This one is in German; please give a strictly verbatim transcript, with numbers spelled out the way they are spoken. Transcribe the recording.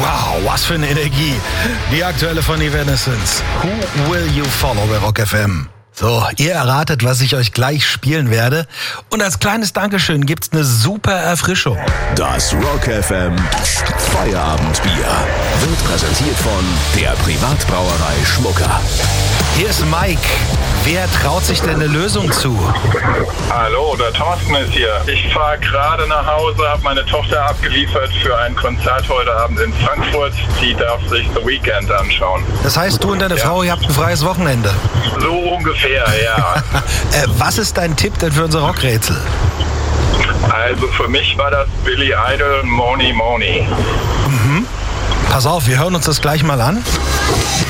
Wow, was für eine Energie. Die aktuelle von Evanescence. Who Will You Follow bei Rock F M? So, ihr erratet, was ich euch gleich spielen werde. Und als kleines Dankeschön gibt's eine super Erfrischung. Das Rock F M Feierabendbier wird präsentiert von der Privatbrauerei Schmucker. Hier ist Mike. Wer traut sich denn eine Lösung zu? Hallo, der Thorsten ist hier. Ich fahre gerade nach Hause, habe meine Tochter abgeliefert für ein Konzert heute Abend in Frankfurt. Sie darf sich The Weeknd anschauen. Das heißt, du und deine Ja. Frau, ihr habt ein freies Wochenende. So ungefähr, ja. äh, was ist dein Tipp denn für unser Rockrätsel? Also für mich war das Billy Idol Money Money. Pass auf, wir hören uns das gleich mal an.